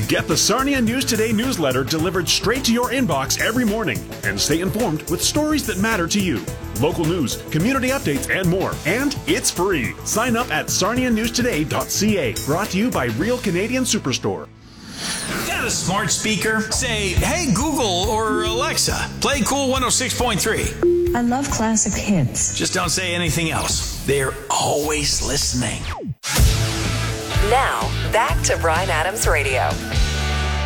Get the Sarnia News Today newsletter delivered straight to your inbox every morning and stay informed with stories that matter to you. Local news, community updates, and more. And it's free. Sign up at sarnianewstoday.ca. Brought to you by Real Canadian Superstore. Got a smart speaker? Say, hey Google or Alexa, play Cool 106.3. I love classic hits. Just don't say anything else. They're always listening. Now, back to Bryan Adams Radio.